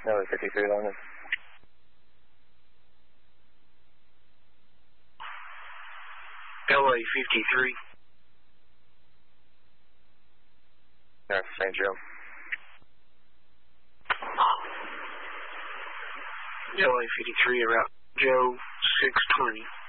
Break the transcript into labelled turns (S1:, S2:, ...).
S1: LA 53 London.
S2: LA 53.
S1: North St. Joe.
S2: LA 53 about Joe 620.